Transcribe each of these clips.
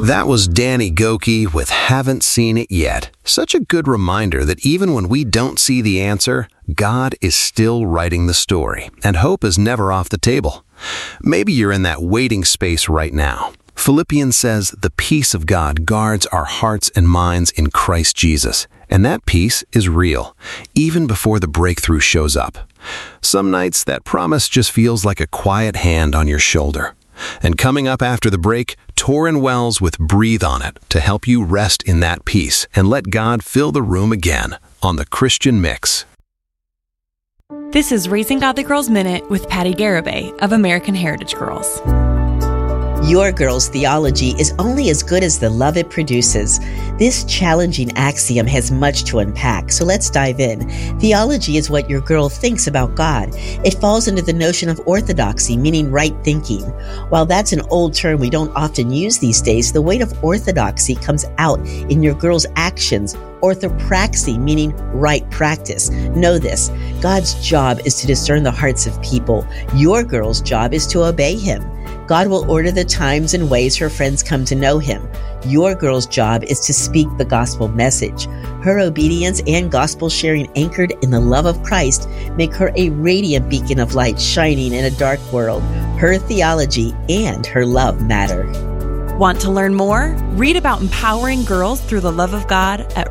That was Danny Gokey with Haven't Seen It Yet. Such a good reminder that even when we don't see the answer, God is still writing the story, and hope is never off the table. Maybe you're in that waiting space right now. Philippians says the peace of God guards our hearts and minds in Christ Jesus, and that peace is real, even before the breakthrough shows up. Some nights, that promise just feels like a quiet hand on your shoulder. And coming up after the break, Torrin Wells with Breathe on It to help you rest in that peace and let God fill the room again on The Christian Mix. This is Raising Godly Girls Minute with Patty Garibay of American Heritage Girls. Your girl's theology is only as good as the love it produces. This challenging axiom has much to unpack, so let's dive in. Theology is what your girl thinks about God. It falls under the notion of orthodoxy, meaning right thinking. While that's an old term we don't often use these days, the weight of orthodoxy comes out in your girl's actions. Orthopraxy, meaning right practice. Know this, God's job is to discern the hearts of people. Your girl's job is to obey Him. God will order the times and ways her friends come to know Him. Your girl's job is to speak the gospel message. Her obedience and gospel sharing anchored in the love of Christ make her a radiant beacon of light shining in a dark world. Her theology and her love matter. Want to learn more? Read about empowering girls through the love of God at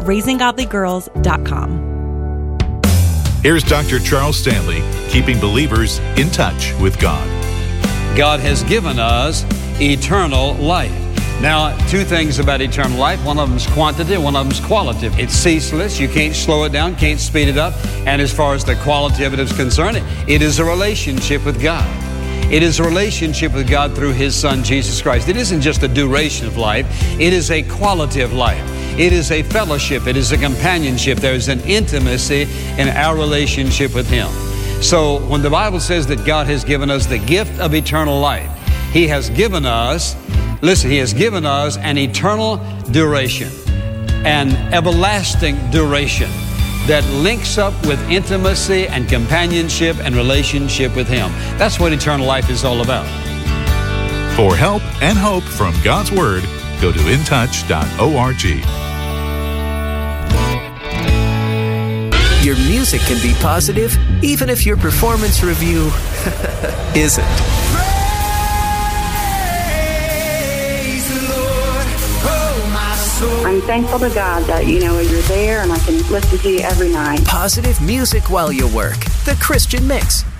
raisinggodlygirls.com. Here's Dr. Charles Stanley, keeping believers in touch with God. God has given us eternal life. Now, two things about eternal life. One of them is quantity, one of them is quality. It's ceaseless. You can't slow it down, can't speed it up. And as far as the quality of it is concerned, it is a relationship with God. It is a relationship with God through His Son, Jesus Christ. It isn't just a duration of life. It is a quality of life. It is a fellowship. It is a companionship. There is an intimacy in our relationship with Him. So when the Bible says that God has given us the gift of eternal life, He has given us, listen, He has given us an eternal duration, an everlasting duration that links up with intimacy and companionship and relationship with Him. That's what eternal life is all about. For help and hope from God's Word, go to intouch.org. Your music can be positive, even if your performance review isn't. Praise the Lord, oh my soul. I'm thankful to God that, you're there and I can listen to you every night. Positive music while you work. The Christian Mix